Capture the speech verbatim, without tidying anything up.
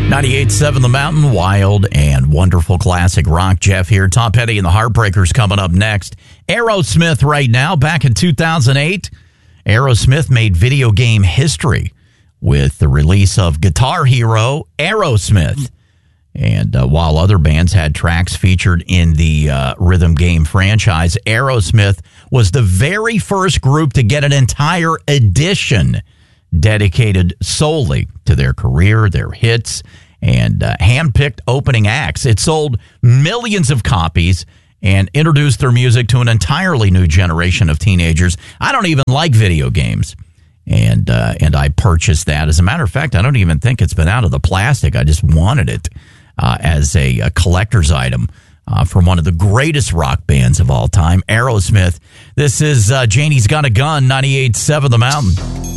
ninety-eight point seven The Mountain, wild and wonderful classic rock. Jeff here. Tom Petty and the Heartbreakers coming up next. Aerosmith right now. Back in two thousand eight, Aerosmith made video game history with the release of Guitar Hero, Aerosmith. And uh, while other bands had tracks featured in the uh, rhythm game franchise, Aerosmith was the very first group to get an entire edition dedicated solely to their career, their hits, and uh, hand-picked opening acts. It sold millions of copies and introduced their music to an entirely new generation of teenagers. I don't even like video games, and uh, and I purchased that. As a matter of fact, I don't even think it's been out of the plastic. I just wanted it uh, as a, a collector's item uh, from one of the greatest rock bands of all time, Aerosmith. This is uh, Janie's Got a Gun, ninety-eight point seven The Mountain.